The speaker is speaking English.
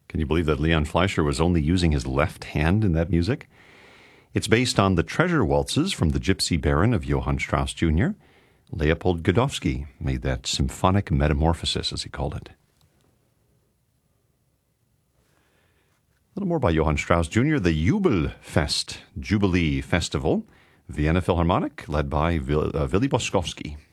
Can you believe that Leon Fleischer was only using his left hand in that music? It's based on the treasure waltzes from the Gypsy Baron of Johann Strauss Jr. Leopold Godowsky made that symphonic metamorphosis, as he called it. A little more by Johann Strauss Jr., the Jubelfest, Jubilee Festival, Vienna Philharmonic, led by Willy Boskowski.